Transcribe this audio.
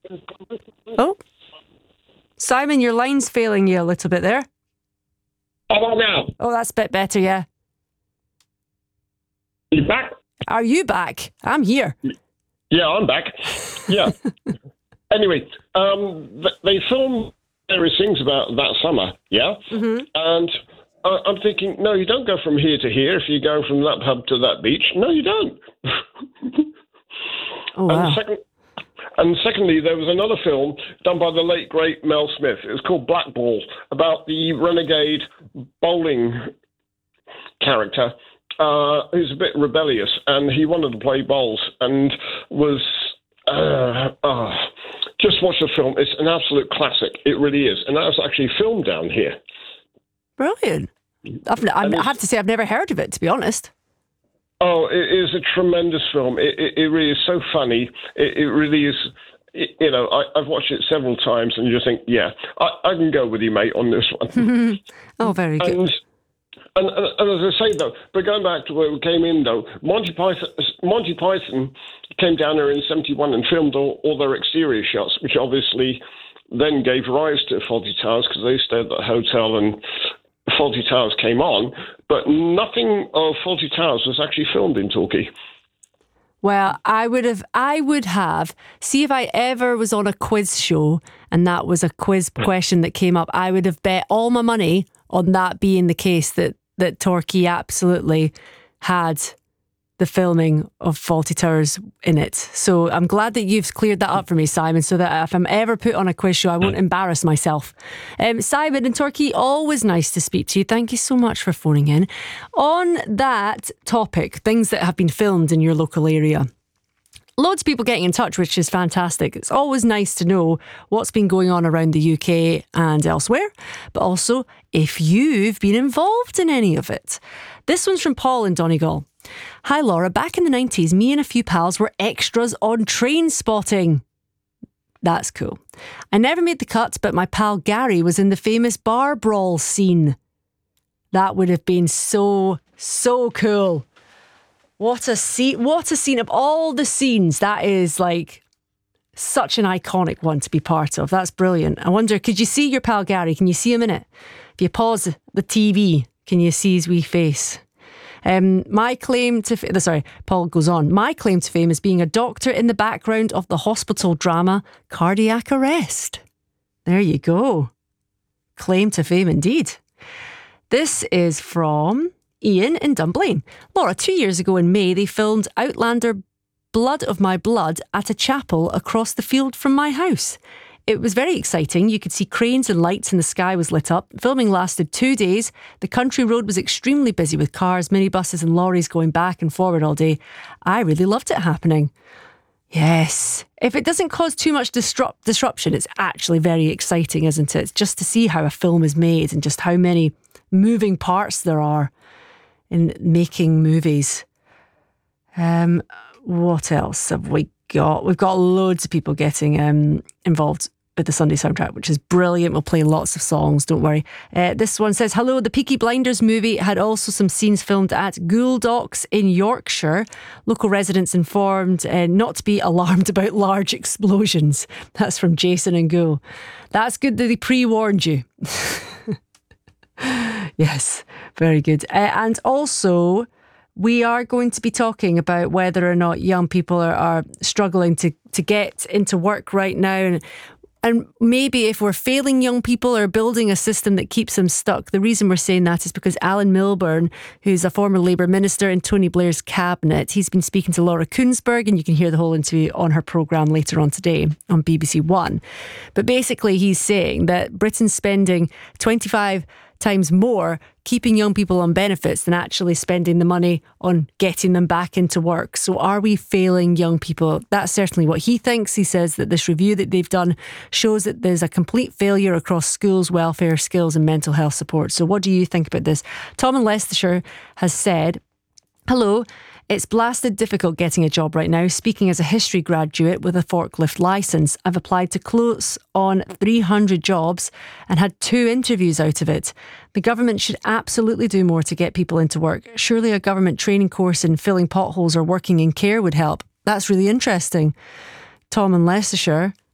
Oh, Simon, your line's failing you a little bit there. How about now? Oh, that's a bit better, yeah. You back? Are you back? I'm here. Yeah, I'm back. Yeah. Anyway, they filmed various things about that summer, yeah? Mm-hmm. And I'm thinking, no, you don't go from here to here if you go from that pub to that beach. No, you don't. Oh, wow. And secondly, there was another film done by the late, great Mel Smith. It was called Blackball, about the renegade bowling character who's a bit rebellious, and he wanted to play bowls and was... just watch the film. It's an absolute classic. It really is. And that was actually filmed down here. Brilliant. I have to say, I've never heard of it, to be honest. Oh, it is a tremendous film. It really is so funny. It really is. I've watched it several times, and you just think, yeah, I can go with you, mate, on this one. Oh, very good. And as I say, though, but going back to where we came in, though, Monty Python came down here in 1971 and filmed all their exterior shots, which obviously then gave rise to Fawlty Towers because they stayed at the hotel and Fawlty Towers came on. But nothing of Fawlty Towers was actually filmed in Torquay. Well, I would have. See, if I ever was on a quiz show and that was a quiz question that came up, I would have bet all my money on that being the case, that Torquay absolutely had the filming of Fawlty Towers in it. So I'm glad that you've cleared that up for me, Simon, so that if I'm ever put on a quiz show, I won't embarrass myself. Simon in Torquay, always nice to speak to you. Thank you so much for phoning in. On that topic, things that have been filmed in your local area. Loads of people getting in touch, which is fantastic. It's always nice to know what's been going on around the UK and elsewhere, but also if you've been involved in any of it. This one's from Paul in Donegal. Hi Laura, back in the 90s, me and a few pals were extras on Train Spotting. That's cool. I never made the cut, but my pal Gary was in the famous bar brawl scene. That would have been so cool. What a scene of all the scenes. That is like such an iconic one to be part of. That's brilliant. I wonder, could you see your pal Gary? Can you see him in it? If you pause the TV, can you see his wee face? Paul goes on. My claim to fame is being a doctor in the background of the hospital drama Cardiac Arrest. There you go. Claim to fame indeed. This is from Ian in Dunblane. Laura, 2 years ago in May, they filmed Outlander Blood of My Blood at a chapel across the field from my house. It was very exciting. You could see cranes and lights and the sky was lit up. Filming lasted 2 days. The country road was extremely busy with cars, minibuses and lorries going back and forward all day. I really loved it happening. Yes. If it doesn't cause too much disruption, it's actually very exciting, isn't it? Just to see how a film is made and just how many moving parts there are in making movies. What else have we got? We've got loads of people getting involved with the Sunday soundtrack, which is brilliant. We'll play lots of songs, don't worry. This one says, hello, the Peaky Blinders movie had also some scenes filmed at Goole Docks in Yorkshire. Local residents informed not to be alarmed about large explosions. That's from Jason and Goole. That's good that they pre-warned you. Yes, very good. And also, we are going to be talking about whether or not young people are struggling to get into work right now. And maybe if we're failing young people or building a system that keeps them stuck. The reason we're saying that is because Alan Milburn, who's a former Labour minister in Tony Blair's cabinet, he's been speaking to Laura Kuenssberg, and you can hear the whole interview on her programme later on today on BBC One. But basically he's saying that Britain's spending 25 times more keeping young people on benefits than actually spending the money on getting them back into work. So are we failing young people? That's certainly what he thinks. He says that this review that they've done shows that there's a complete failure across schools, welfare, skills and mental health support. So what do you think about this? Tom in Leicestershire has said, hello, it's blasted difficult getting a job right now. Speaking as a history graduate with a forklift licence, I've applied to close on 300 jobs and had 2 interviews out of it. The government should absolutely do more to get people into work. Surely a government training course in filling potholes or working in care would help. That's really interesting. Tom in Leicestershire,